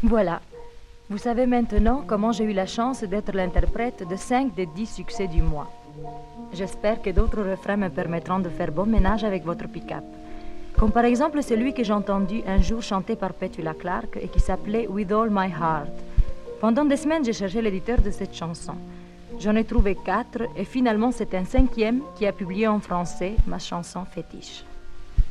Voilà. Vous savez maintenant comment j'ai eu la chance d'être l'interprète de 5 des 10 succès du mois. J'espère que d'autres refrains me permettront de faire bon ménage avec votre pick-up. Comme par exemple celui que j'ai entendu un jour chanté par Petula Clark et qui s'appelait With All My Heart. Pendant des semaines, j'ai cherché l'éditeur de cette chanson. J'en ai trouvé 4 et finalement c'est un 5e qui a publié en français ma chanson fétiche.